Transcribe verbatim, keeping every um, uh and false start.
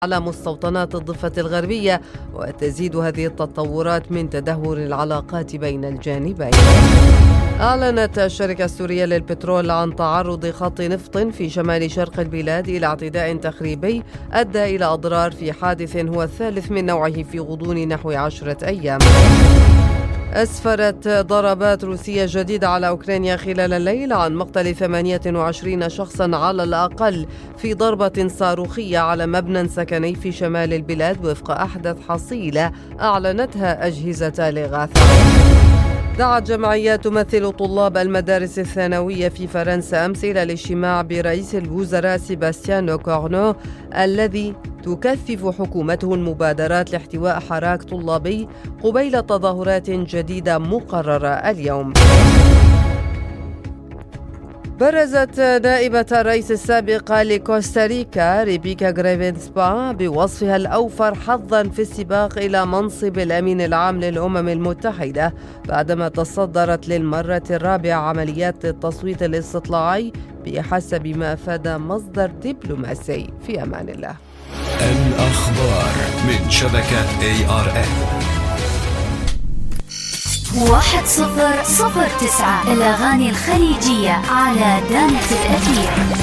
على مستوطنات الضفة الغربية، وتزيد هذه التطورات من تدهور العلاقات بين الجانبين. أعلنت الشركة السورية للبترول عن تعرض خط نفط في شمال شرق البلاد إلى اعتداء تخريبي أدى إلى أضرار في حادث هو الثالث من نوعه في غضون نحو عشرة أيام. أسفرت ضربات روسية جديدة على أوكرانيا خلال الليل عن مقتل ثمانية وعشرين شخصا على الأقل في ضربة صاروخية على مبنى سكني في شمال البلاد وفق أحدث حصيلة أعلنتها أجهزة الإغاثة. دعت جمعية تمثل طلاب المدارس الثانوية في فرنسا أمس إلى الاجتماع برئيس الوزراء سيباستيان كورنو الذي تكثف حكومته المبادرات لاحتواء حراك طلابي قبيل تظاهرات جديدة مقررة اليوم. برزت نائبة الرئيس السابقة لكوستاريكا ريبيكا غريفينسبا بوصفها الأوفر حظا في السباق إلى منصب الأمين العام للأمم المتحدة بعدما تصدرت للمرة الرابعة عمليات التصويت الاستطلاعي بحسب ما أفاد مصدر دبلوماسي. في أمان الله. الأخبار من شبكة إيه آر إن. واحد صفر صفر تسعة الأغاني الخليجية على دانة الأثير.